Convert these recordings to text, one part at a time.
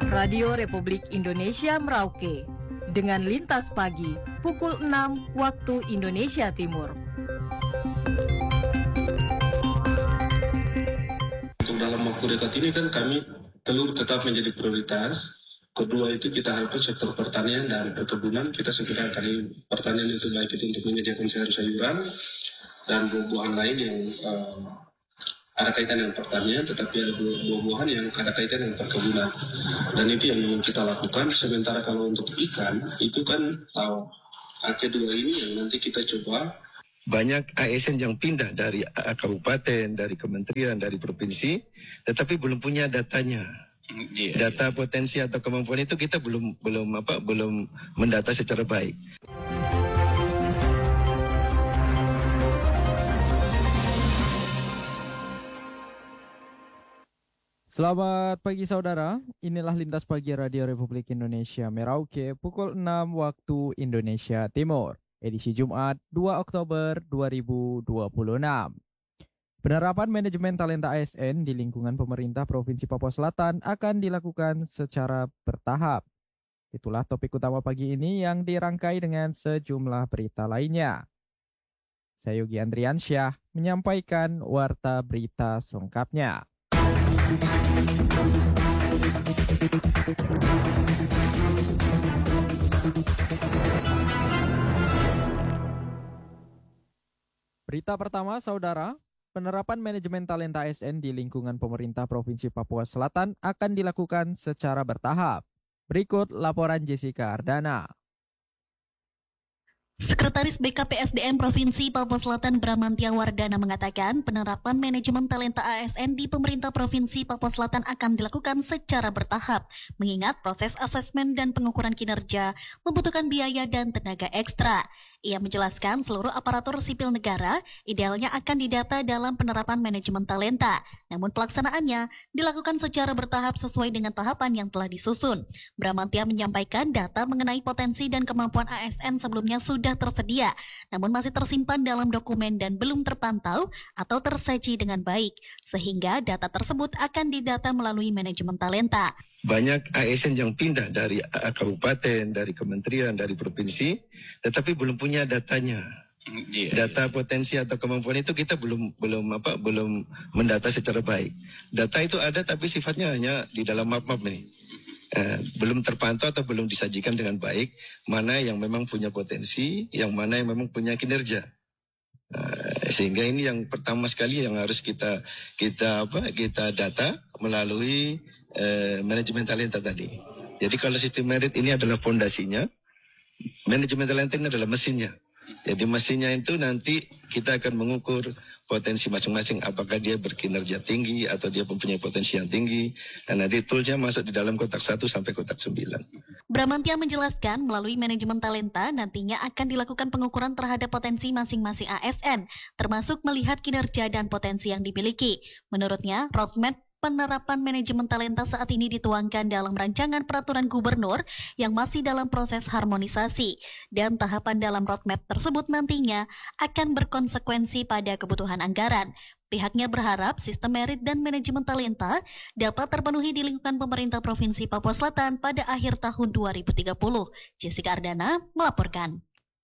Radio Republik Indonesia Merauke dengan Lintas Pagi pukul 6 waktu Indonesia Timur. Untuk dalam waktu dekat ini kan kami telur tetap menjadi prioritas. Kedua itu kita harapkan sektor pertanian dan perkebunan kita segera kali pertanian itu baik itu untuk menyediakan sayur-sayuran dan buah-buahan lain yang ada kaitan dengan pertanian, tetapi ada buah-buahan yang ada kaitan dengan perkebunan. Dan itu yang ingin kita lakukan. Sementara kalau untuk ikan, itu kan kedua ini yang nanti kita coba. Banyak ASN yang pindah dari kabupaten, dari kementerian, dari provinsi, tetapi belum punya datanya. Data potensi atau kemampuan itu kita belum mendata secara baik. Selamat pagi saudara, inilah Lintas Pagi Radio Republik Indonesia Merauke pukul 6 waktu Indonesia Timur, edisi Jumat 2 Oktober 2026. Penerapan manajemen talenta ASN di lingkungan pemerintah Provinsi Papua Selatan akan dilakukan secara bertahap. Itulah topik utama pagi ini yang dirangkai dengan sejumlah berita lainnya. Saya Yogi Andriansyah menyampaikan warta berita selengkapnya. Berita pertama, saudara. Penerapan manajemen talenta ASN di lingkungan pemerintah Provinsi Papua Selatan akan dilakukan secara bertahap. Berikut laporan Jessica Ardana. Sekretaris BKPSDM Provinsi Papua Selatan Bramantia Wardana mengatakan penerapan manajemen talenta ASN di pemerintah Provinsi Papua Selatan akan dilakukan secara bertahap, mengingat proses asesmen dan pengukuran kinerja membutuhkan biaya dan tenaga ekstra. Ia menjelaskan seluruh aparatur sipil negara idealnya akan didata dalam penerapan manajemen talenta, namun pelaksanaannya dilakukan secara bertahap sesuai dengan tahapan yang telah disusun. Bramantia menyampaikan data mengenai potensi dan kemampuan ASN sebelumnya sudah tersedia, namun masih tersimpan dalam dokumen dan belum terpantau atau tersaji dengan baik, sehingga data tersebut akan didata melalui manajemen talenta. Banyak ASN yang pindah dari kabupaten, dari kementerian, dari provinsi, tetapi belum punya datanya. Data potensi atau kemampuan itu kita belum mendata secara baik. Data itu ada tapi sifatnya hanya di dalam map-map nih. Belum terpantau atau belum disajikan dengan baik mana yang memang punya potensi, yang mana yang memang punya kinerja. Sehingga ini yang pertama sekali yang harus kita data melalui manajemen talenta tadi. Jadi kalau sistem merit ini adalah fondasinya, manajemen talenta ini adalah mesinnya. Jadi mesinnya itu nanti kita akan mengukur potensi masing-masing, apakah dia berkinerja tinggi atau dia mempunyai potensi yang tinggi. Dan nanti toolsnya masuk di dalam kotak 1 sampai kotak 9. Bramantia menjelaskan melalui manajemen talenta nantinya akan dilakukan pengukuran terhadap potensi masing-masing ASN, termasuk melihat kinerja dan potensi yang dimiliki. Menurutnya, roadmap penerapan manajemen talenta saat ini dituangkan dalam rancangan peraturan gubernur yang masih dalam proses harmonisasi, dan tahapan dalam roadmap tersebut nantinya akan berkonsekuensi pada kebutuhan anggaran. Pihaknya berharap sistem merit dan manajemen talenta dapat terpenuhi di lingkungan pemerintah Provinsi Papua Selatan pada akhir tahun 2030. Jessica Ardana melaporkan.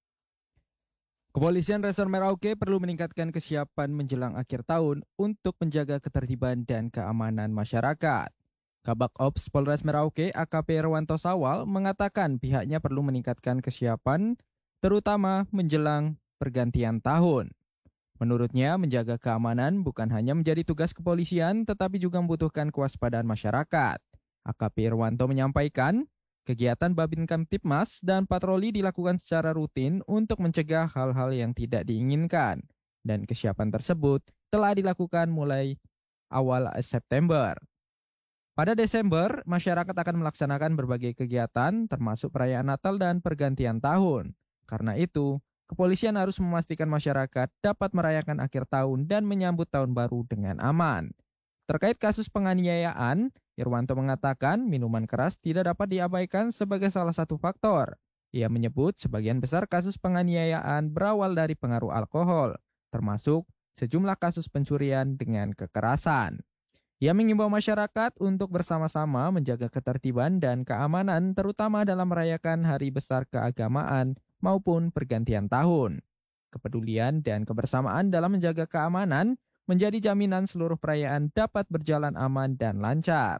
Kepolisian Resor Merauke perlu meningkatkan kesiapan menjelang akhir tahun untuk menjaga ketertiban dan keamanan masyarakat. Kabak Ops Polres Merauke AKP Irwanto Sawal mengatakan pihaknya perlu meningkatkan kesiapan terutama menjelang pergantian tahun. Menurutnya, menjaga keamanan bukan hanya menjadi tugas kepolisian tetapi juga membutuhkan kewaspadaan masyarakat. AKP Irwanto menyampaikan, kegiatan Babin Kamtipmas dan patroli dilakukan secara rutin untuk mencegah hal-hal yang tidak diinginkan. Dan kesiapan tersebut telah dilakukan mulai awal September. Pada Desember, masyarakat akan melaksanakan berbagai kegiatan termasuk perayaan Natal dan pergantian tahun. Karena itu, kepolisian harus memastikan masyarakat dapat merayakan akhir tahun dan menyambut tahun baru dengan aman. Terkait kasus penganiayaan, Irwanto mengatakan minuman keras tidak dapat diabaikan sebagai salah satu faktor. Ia menyebut sebagian besar kasus penganiayaan berawal dari pengaruh alkohol, termasuk sejumlah kasus pencurian dengan kekerasan. Ia mengimbau masyarakat untuk bersama-sama menjaga ketertiban dan keamanan terutama dalam merayakan hari besar keagamaan maupun pergantian tahun. Kepedulian dan kebersamaan dalam menjaga keamanan menjadi jaminan seluruh perayaan dapat berjalan aman dan lancar.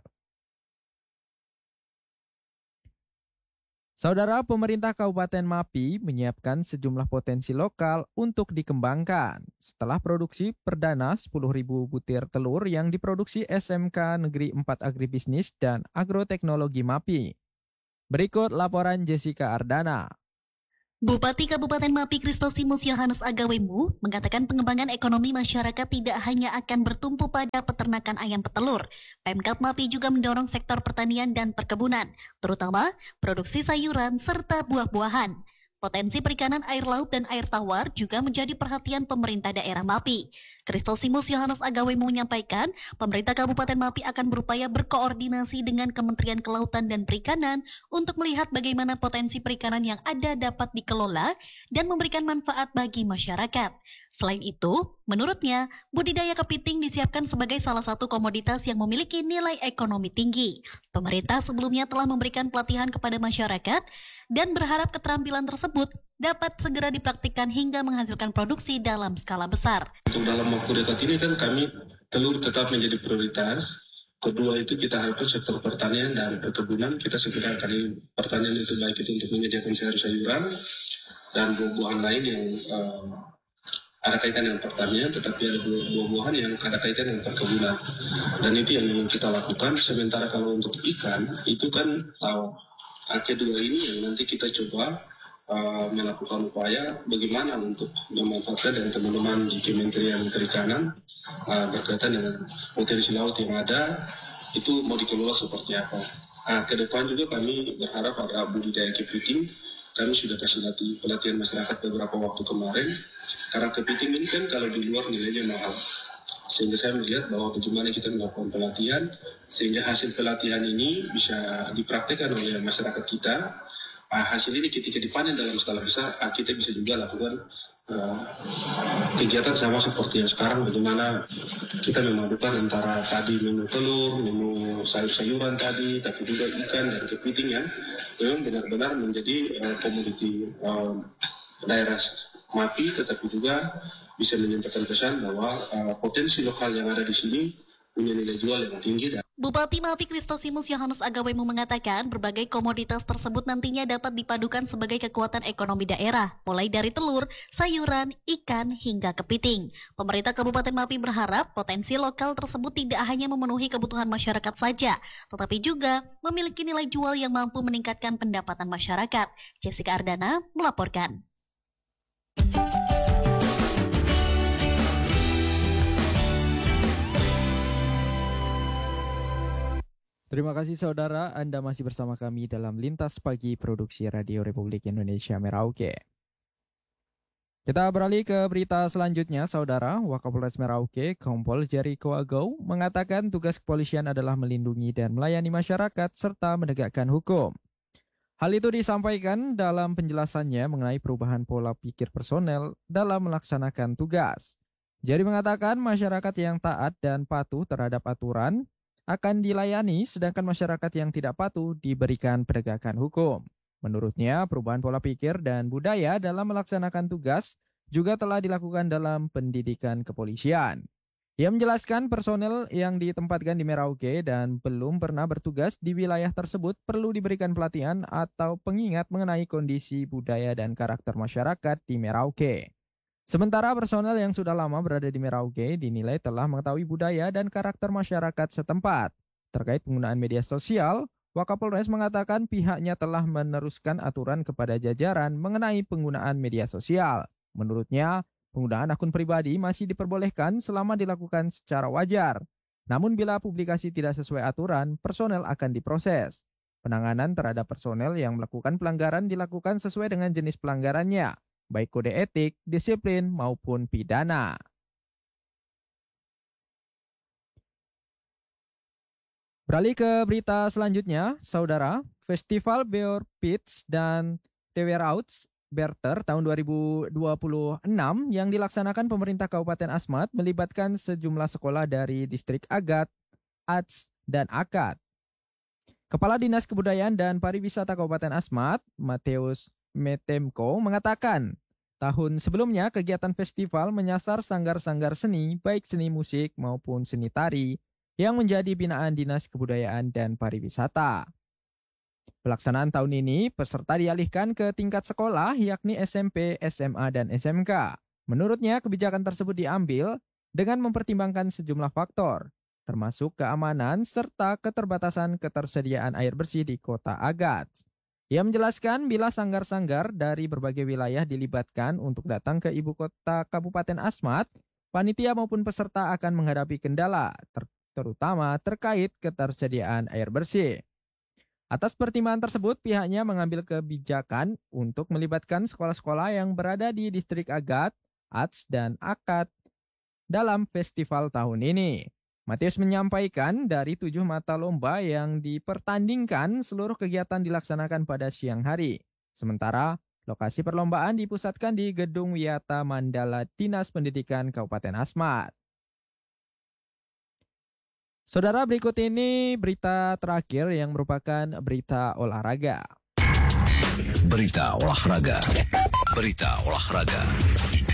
Saudara, pemerintah Kabupaten Mapi menyiapkan sejumlah potensi lokal untuk dikembangkan setelah produksi perdana 10.000 butir telur yang diproduksi SMK Negeri 4 Agribisnis dan Agroteknologi Mapi. Berikut laporan Jessica Ardana. Bupati Kabupaten Mapi Kristosimus Yohanes Agawemu mengatakan pengembangan ekonomi masyarakat tidak hanya akan bertumpu pada peternakan ayam petelur. Pemkab Mapi juga mendorong sektor pertanian dan perkebunan, terutama produksi sayuran serta buah-buahan. Potensi perikanan air laut dan air tawar juga menjadi perhatian pemerintah daerah Mapi. Kristosimus Yohanes Agawemu menyampaikan, pemerintah Kabupaten Mapi akan berupaya berkoordinasi dengan Kementerian Kelautan dan Perikanan untuk melihat bagaimana potensi perikanan yang ada dapat dikelola dan memberikan manfaat bagi masyarakat. Selain itu, menurutnya, budidaya kepiting disiapkan sebagai salah satu komoditas yang memiliki nilai ekonomi tinggi. Pemerintah sebelumnya telah memberikan pelatihan kepada masyarakat dan berharap keterampilan tersebut dapat segera dipraktikkan hingga menghasilkan produksi dalam skala besar. Untuk dalam waktu dekat ini kan kami telur tetap menjadi prioritas. Kedua itu kita harapkan sektor pertanian dan perkebunan kita segera kali pertanian itu baik itu untuk menyediakan sayur-sayuran dan buah-buahan lain yang ada kaitan dengan pertanian, tetapi ada buah-buahan yang ada kaitan dengan perkebunan. Dan itu yang ingin kita lakukan. Sementara kalau untuk ikan itu kan kedua ini yang nanti kita coba melakukan upaya bagaimana untuk memanfaatkan dan teman-teman di Kementerian Perikanan berkaitan dengan potensi laut yang ada itu mau dikelola seperti apa. Ke depan juga kami berharap ada budidaya kepiting. Kami sudah kasih pelatihan masyarakat beberapa waktu kemarin karena kepiting ini kan kalau di luar nilainya mahal. Sehingga saya melihat bahwa bagaimana kita melakukan pelatihan sehingga hasil pelatihan ini bisa dipraktekkan oleh masyarakat kita. Hasil ini ketika dipanen dalam skala besar, kita bisa juga lakukan kegiatan sama seperti yang sekarang, bagaimana kita memadukan antara tadi menu telur, menu sayur-sayuran tadi, tapi juga ikan dan kepiting yang memang benar-benar menjadi komoditi daerah Mapi, tetapi juga bisa menyampaikan pesan bahwa potensi lokal yang ada di sini punya nilai jual yang tinggi. Bupati Mapi Kristosimus Yohanes Agawemu mengatakan berbagai komoditas tersebut nantinya dapat dipadukan sebagai kekuatan ekonomi daerah, mulai dari telur, sayuran, ikan, hingga kepiting. Pemerintah Kabupaten Mapi berharap potensi lokal tersebut tidak hanya memenuhi kebutuhan masyarakat saja, tetapi juga memiliki nilai jual yang mampu meningkatkan pendapatan masyarakat. Jessica Ardana melaporkan. Terima kasih saudara, Anda masih bersama kami dalam Lintas Pagi Produksi Radio Republik Indonesia Merauke. Kita beralih ke berita selanjutnya, saudara. Wakapolres Merauke, Kompol Jericho Agau, mengatakan tugas kepolisian adalah melindungi dan melayani masyarakat serta menegakkan hukum. Hal itu disampaikan dalam penjelasannya mengenai perubahan pola pikir personel dalam melaksanakan tugas. Jeri mengatakan masyarakat yang taat dan patuh terhadap aturan akan dilayani, sedangkan masyarakat yang tidak patuh diberikan penegakan hukum. Menurutnya, perubahan pola pikir dan budaya dalam melaksanakan tugas juga telah dilakukan dalam pendidikan kepolisian. Ia menjelaskan personel yang ditempatkan di Merauke dan belum pernah bertugas di wilayah tersebut perlu diberikan pelatihan atau pengingat mengenai kondisi budaya dan karakter masyarakat di Merauke. Sementara personel yang sudah lama berada di Merauke dinilai telah mengetahui budaya dan karakter masyarakat setempat. Terkait penggunaan media sosial, Wakapolres mengatakan pihaknya telah meneruskan aturan kepada jajaran mengenai penggunaan media sosial. Menurutnya, penggunaan akun pribadi masih diperbolehkan selama dilakukan secara wajar. Namun bila publikasi tidak sesuai aturan, personel akan diproses. Penanganan terhadap personel yang melakukan pelanggaran dilakukan sesuai dengan jenis pelanggarannya, baik kode etik, disiplin, maupun pidana. Beralih ke berita selanjutnya, saudara. Festival Beor Pits dan TW Rauts Berter tahun 2026 yang dilaksanakan pemerintah Kabupaten Asmat melibatkan sejumlah sekolah dari distrik Agat, ATS, dan AKAD. Kepala Dinas Kebudayaan dan Pariwisata Kabupaten Asmat, Mateus Metemko, mengatakan tahun sebelumnya kegiatan festival menyasar sanggar-sanggar seni, baik seni musik maupun seni tari, yang menjadi binaan Dinas Kebudayaan dan Pariwisata. Pelaksanaan tahun ini, peserta dialihkan ke tingkat sekolah yakni SMP, SMA, dan SMK. Menurutnya, kebijakan tersebut diambil dengan mempertimbangkan sejumlah faktor, termasuk keamanan serta keterbatasan ketersediaan air bersih di kota Agats. Ia menjelaskan bila sanggar-sanggar dari berbagai wilayah dilibatkan untuk datang ke ibu kota Kabupaten Asmat, panitia maupun peserta akan menghadapi kendala, terutama terkait ketersediaan air bersih. Atas pertimbangan tersebut, pihaknya mengambil kebijakan untuk melibatkan sekolah-sekolah yang berada di distrik Agat, ATS, dan AKAD dalam festival tahun ini. Matius menyampaikan dari 7 mata lomba yang dipertandingkan, seluruh kegiatan dilaksanakan pada siang hari. Sementara, lokasi perlombaan dipusatkan di Gedung Wiyata Mandala Dinas Pendidikan Kabupaten Asmat. Saudara, berikut ini berita terakhir yang merupakan berita olahraga. Berita olahraga.